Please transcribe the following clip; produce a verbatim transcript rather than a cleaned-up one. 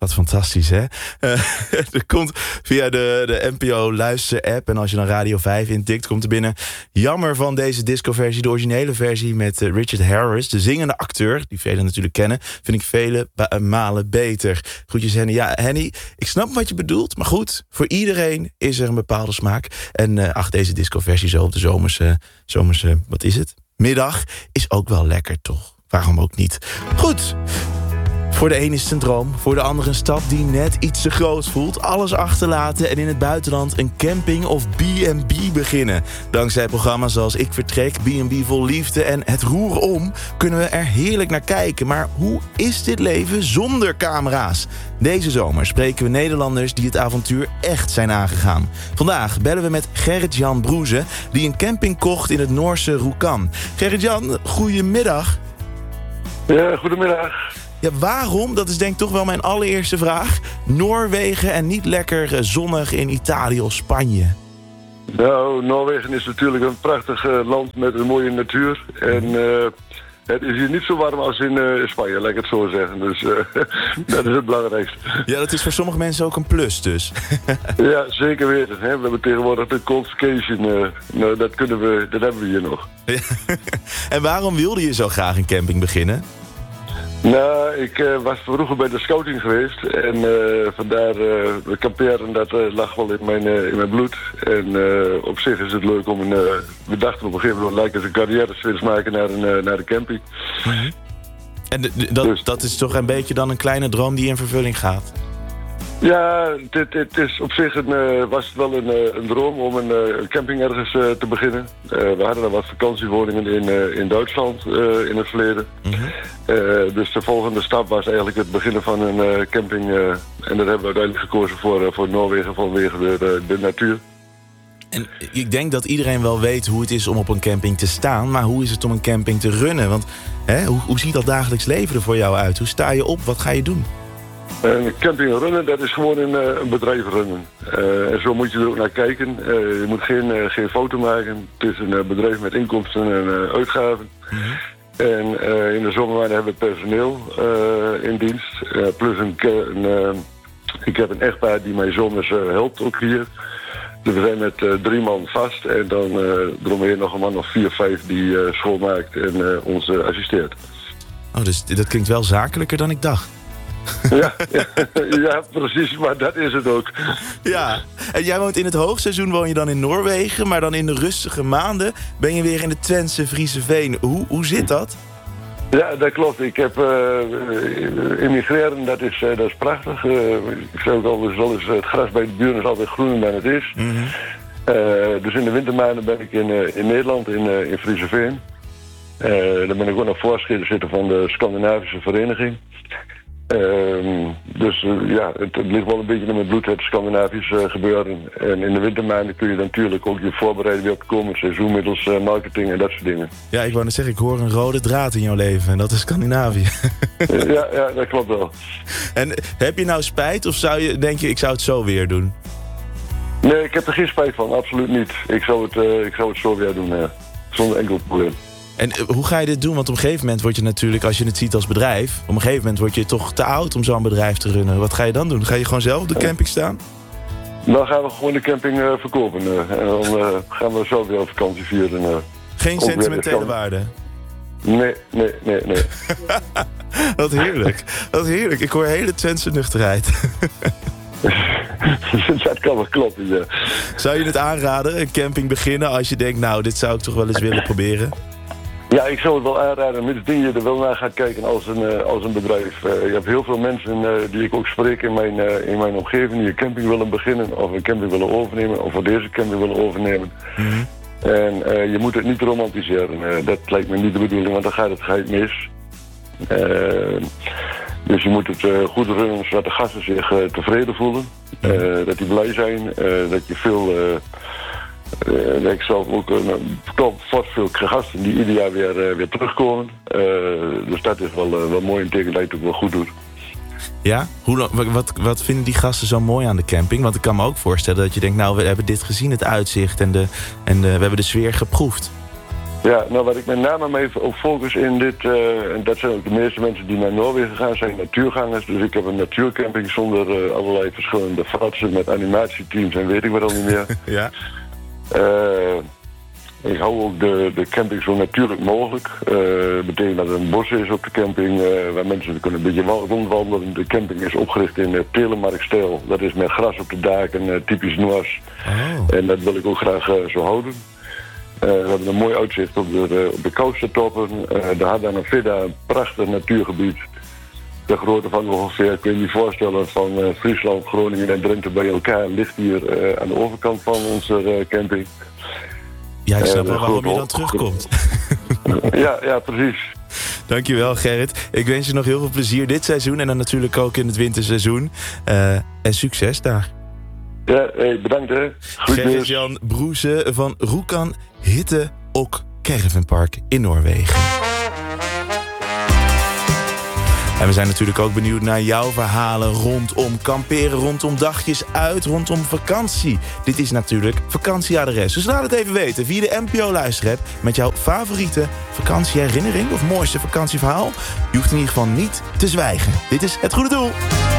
Wat fantastisch, hè? Uh, er komt via de, de N P O luister-app... en als je dan Radio vijf intikt, komt er binnen... jammer van deze discoversie, de originele versie... met uh, Richard Harris, de zingende acteur... die velen natuurlijk kennen, vind ik vele ba- malen beter. Groetjes, Henny. Ja, Henny, ik snap wat je bedoelt... maar goed, voor iedereen is er een bepaalde smaak. En uh, ach, deze discoversie zo op de zomerse... zomerse, wat is het? Middag is ook wel lekker, toch? Waarom ook niet? Goed... Voor de een is het een droom, voor de ander een stap die net iets te groot voelt. Alles achterlaten en in het buitenland een camping of B en B beginnen. Dankzij programma's zoals Ik Vertrek, B en B Vol Liefde en Het Roer Om... kunnen we er heerlijk naar kijken. Maar hoe is dit leven zonder camera's? Deze zomer spreken we Nederlanders die het avontuur echt zijn aangegaan. Vandaag bellen we met Gerrit-Jan Broeze, die een camping kocht in het Noorse Rjukan. Gerrit-Jan, goedemiddag. Ja, goedemiddag. Ja, waarom? Dat is denk ik toch wel mijn allereerste vraag. Noorwegen en niet lekker zonnig in Italië of Spanje? Nou, Noorwegen is natuurlijk een prachtig uh, land met een mooie natuur. En uh, het is hier niet zo warm als in uh, Spanje, laat ik het zo zeggen. Dus uh, dat is het belangrijkste. Ja, dat is voor sommige mensen ook een plus dus. Ja, zeker weten. Hè. We hebben tegenwoordig de cold vacation. Uh, nou, dat, kunnen we, dat hebben we hier nog. Ja. En waarom wilde je zo graag een camping beginnen? Nou, ik uh, was vroeger bij de scouting geweest en uh, vandaar uh, kamperen, dat uh, lag wel in mijn, uh, in mijn bloed. En uh, op zich is het leuk om een, uh, we dachten op een gegeven moment, lijkt het een carrière switch maken naar een, uh, naar de camping. Mm-hmm. En de, de, dat, dus, dat is toch een beetje dan een kleine droom die in vervulling gaat? Ja, het, het is op zich een, uh, was het wel een, uh, een droom om een uh, camping ergens uh, te beginnen. Uh, we hadden dan wat vakantiewoningen in, uh, in Duitsland uh, in het verleden. Mm-hmm. Uh, dus de volgende stap was eigenlijk het beginnen van een uh, camping. Uh, en dat hebben we uiteindelijk gekozen voor, uh, voor Noorwegen vanwege de, de, de natuur. En ik denk dat iedereen wel weet hoe het is om op een camping te staan. Maar hoe is het om een camping te runnen? Want hè, hoe, hoe ziet dat dagelijks leven er voor jou uit? Hoe sta je op? Wat ga je doen? Een camping runnen, dat is gewoon een, een bedrijf runnen. Uh, en zo moet je er ook naar kijken. Uh, je moet geen, uh, geen foto maken. Het is een uh, bedrijf met inkomsten en uh, uitgaven. Mm-hmm. En uh, in de zomermaanden hebben we personeel uh, in dienst. Uh, plus een, een, uh, ik heb een echtpaar die mij zomers uh, helpt ook hier. Dus we zijn met uh, drie man vast. En dan uh, eromheen nog een man of vier, vijf die uh, schoonmaakt en uh, ons uh, assisteert. Oh, dus dat klinkt wel zakelijker dan ik dacht. Ja, ja, ja, precies, maar dat is het ook. Ja, en jij woont in het hoogseizoen woon je dan in Noorwegen... maar dan in de rustige maanden ben je weer in de Twentse Friese Veen. Hoe, hoe zit dat? Ja, dat klopt. Ik heb uh, immigreren, dat is, uh, dat is prachtig. Uh, ik zeg ook altijd wel eens, het gras bij de buren is altijd groener dan het is. Mm-hmm. Uh, dus in de wintermaanden ben ik in, uh, in Nederland, in, uh, in Friese Veen. Uh, dan ben ik ook nog voorzitter zitten van de Scandinavische Vereniging. Uh, dus uh, ja, het, het ligt wel een beetje in mijn bloed, het Scandinavisch uh, gebeuren. En in de wintermaanden kun je natuurlijk ook je voorbereiden weer op het komend seizoen middels uh, marketing en dat soort dingen. Ja, ik wou net zeggen, ik hoor een rode draad in jouw leven en dat is Scandinavië. ja, ja, dat klopt wel. En heb je nou spijt of zou je, denk je, ik zou het zo weer doen? Nee, ik heb er geen spijt van, absoluut niet. Ik zou het, uh, ik zou het zo weer doen, uh, zonder enkel probleem. En hoe ga je dit doen? Want op een gegeven moment word je natuurlijk, als je het ziet als bedrijf... op een gegeven moment word je toch te oud om zo'n bedrijf te runnen. Wat ga je dan doen? Ga je gewoon zelf op de camping staan? Dan gaan we gewoon de camping uh, verkopen. Uh, en dan uh, gaan we zelf weer op vakantie vieren. Uh, Geen sentimentele waarde? Nee, nee, nee, nee. Wat heerlijk. Wat heerlijk. Ik hoor hele Twentse nuchterheid. Dat kan wel kloppen, ja. Zou je het aanraden, een camping beginnen... als je denkt, nou, dit zou ik toch wel eens willen proberen? Ja, ik zou het wel aanraden, mits je er wel naar gaat kijken als een, uh, als een bedrijf. Uh, je hebt heel veel mensen uh, die ik ook spreek in mijn, uh, in mijn omgeving... die een camping willen beginnen of een camping willen overnemen... of voor deze camping willen overnemen. Mm-hmm. En uh, je moet het niet romantiseren. Uh, dat lijkt me niet de bedoeling, want dan gaat het, gaat het mis. Uh, dus je moet het uh, goed runnen zodat de gasten zich uh, tevreden voelen. Uh, dat die blij zijn, uh, dat je veel... Uh, Uh, ik zelf ook een top fors veel gasten die ieder jaar weer, uh, weer terugkomen. Uh, dus dat is wel, uh, wel mooi en teken dat je het ook wel goed doet. Ja? Hoe, wat, wat vinden die gasten zo mooi aan de camping? Want ik kan me ook voorstellen dat je denkt, nou, we hebben dit gezien, het uitzicht en, de, en de, we hebben de sfeer geproefd. Ja, nou wat ik met name mee op focus in dit, uh, en dat zijn ook de meeste mensen die naar Noorwegen gaan, zijn natuurgangers. Dus ik heb een natuurcamping zonder uh, allerlei verschillende fratsen met animatieteams en weet ik wat al niet meer. Ja. Uh, ik hou ook de, de camping zo natuurlijk mogelijk. Dat uh, betekent dat er een bos is op de camping uh, waar mensen kunnen een beetje rondwandelen. De camping is opgericht in uh, telemarkstijl. Dat is met gras op de daken, uh, typisch Noors. Oh. En dat wil ik ook graag uh, zo houden. Uh, we hebben een mooi uitzicht op de, uh, op de Koustertoppen. Uh, daar had dan een Vidda, een prachtig natuurgebied. De grootte van ongeveer, kun je je voorstellen, van uh, Friesland, Groningen en Drenthe bij elkaar ligt hier uh, aan de overkant van onze uh, camping. Ja, ik snap wel waarom je dan terugkomt. ja, ja, precies. Dankjewel, Gerrit. Ik wens je nog heel veel plezier dit seizoen en dan natuurlijk ook in het winterseizoen. Uh, en succes daar. Ja, hey, bedankt hè. Gerrit-Jan Broese van Rjukan Hitte Ok Caravanpark in Noorwegen. En we zijn natuurlijk ook benieuwd naar jouw verhalen rondom kamperen, rondom dagjes uit, rondom vakantie. Dit is natuurlijk Vakantieadres. Dus laat het even weten via de N P O-luisterapp met jouw favoriete vakantieherinnering of mooiste vakantieverhaal. Je hoeft in ieder geval niet te zwijgen. Dit is Het Goede Doel.